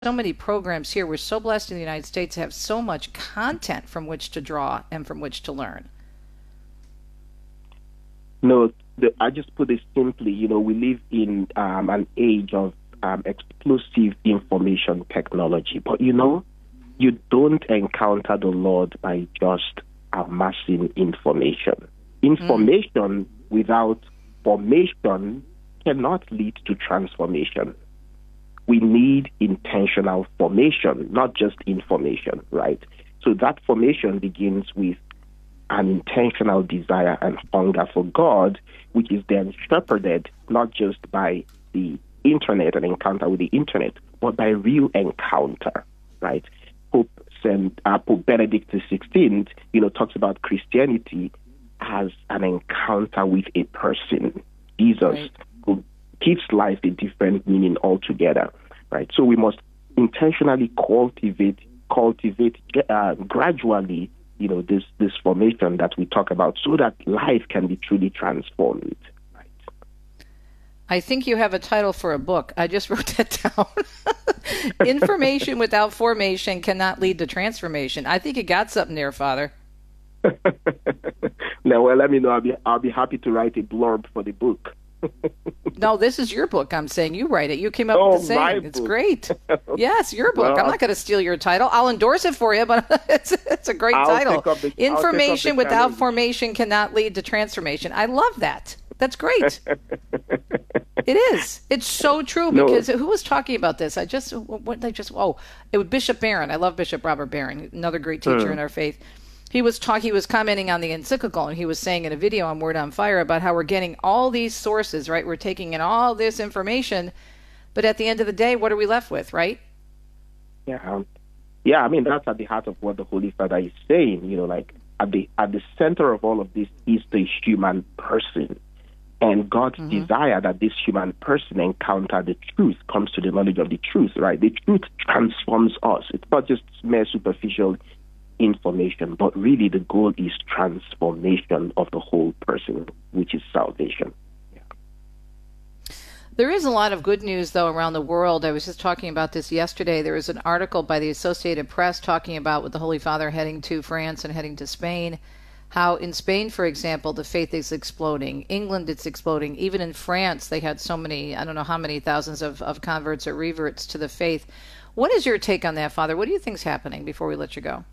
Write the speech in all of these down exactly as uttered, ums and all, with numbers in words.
so many programs here. We're so blessed in the United States to have so much content from which to draw and from which to learn. No, the, I just put it simply, you know, we live in um, an age of um, explosive information technology. But, you know, you don't encounter the Lord by just amassing information. Information mm. without formation cannot lead to transformation. We need intentional formation, not just information, right? So that formation begins with an intentional desire and hunger for God, which is then shepherded not just by the internet and encounter with the internet, but by real encounter, right? Pope Saint uh, Pope Benedict the sixteenth, you know, talks about Christianity as an encounter with a person, Jesus, right, who gives life a different meaning altogether, right? So we must intentionally cultivate, cultivate uh, gradually, you know, this this formation that we talk about, so that life can be truly transformed. Right? I think you have a title for a book. I just wrote that down. Information without formation cannot lead to transformation. I think you got something there, Father. Now, well, let me know. I'll be I'll be happy to write a blurb for the book. No, this is your book. I'm saying you write it. You came up oh, with the saying. It's great. Yes, your book. Well, I'm not going to steal your title. I'll endorse it for you, but it's it's a great I'll title. The, Information without challenge. formation cannot lead to transformation. I love that. That's great. It is. It's so true, because no. who was talking about this? I just what they just oh, it was Bishop Barron. I love Bishop Robert Barron, another great teacher mm. in our faith. He was talking, he was commenting on the encyclical, and he was saying in a video on Word on Fire about how we're getting all these sources, right? We're taking in all this information, but at the end of the day, what are we left with, right? Yeah, um, yeah. I mean, that's at the heart of what the Holy Father is saying. You know, like at the at the center of all of this is the human person, and God's mm-hmm. desire that this human person encounter the truth, comes to the knowledge of the truth, right? The truth transforms us. It's not just mere superficial information, but really the goal is transformation of the whole person, which is salvation. Yeah. There is a lot of good news, though, around the world. I was just talking about this yesterday. There was an article by the Associated Press talking about, with the Holy Father heading to France and heading to Spain, how in Spain, for example, the faith is exploding. England, it's exploding. Even in France, they had so many, I don't know how many thousands of, of converts or reverts to the faith. What is your take on that, Father? What do you think is happening before we let you go?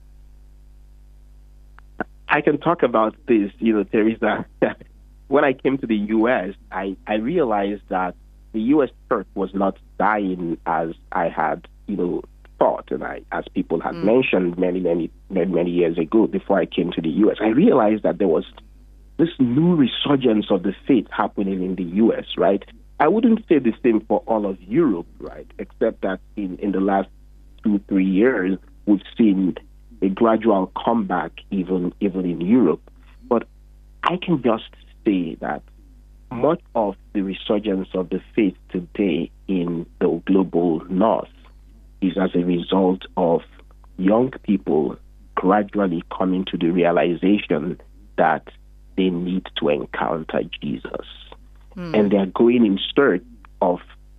I can talk about this, you know, Teresa. When I came to the U S, I, I realized that the U S church was not dying as I had, you know, thought, and I, as people had mm. mentioned many, many, many, many years ago before I came to the U S. I realized that there was this new resurgence of the faith happening in the U S, right? I wouldn't say the same for all of Europe, right, except that in, in the last two, three years, we've seen a gradual comeback even even in Europe. But I can just say that much of the resurgence of the faith today in the global north is as a result of young people gradually coming to the realization that they need to encounter Jesus. Mm. And they're going in search of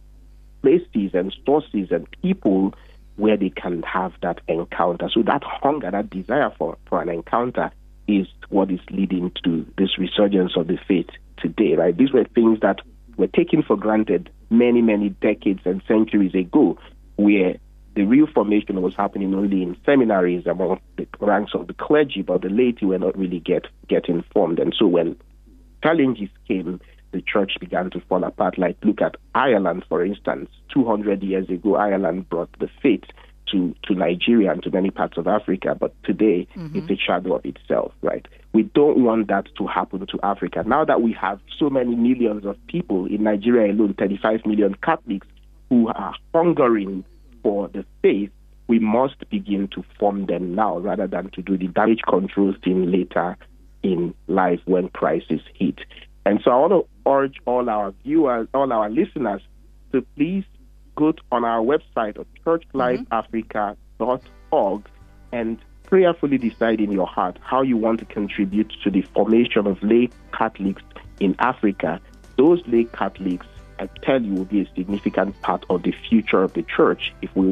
places and sources and people where they can have that encounter. So that hunger, that desire for, for an encounter is what is leading to this resurgence of the faith today, right? These were things that were taken for granted many, many decades and centuries ago, where the real formation was happening only in seminaries among the ranks of the clergy, but the laity were not really get, get informed. And so when challenges came, the church began to fall apart. Like, look at Ireland, for instance. two hundred years ago, Ireland brought the faith to, to Nigeria and to many parts of Africa, but today mm-hmm. it's a shadow of itself, right? We don't want that to happen to Africa. Now that we have so many millions of people in Nigeria alone, thirty-five million Catholics, who are hungering for the faith, we must begin to form them now rather than to do the damage control thing later in life when crisis hit. And so I want to urge all our viewers, all our listeners, to please go on our website at church life africa dot org and prayerfully decide in your heart how you want to contribute to the formation of lay Catholics in Africa. Those lay Catholics I tell you, will be a significant part of the future of the church if we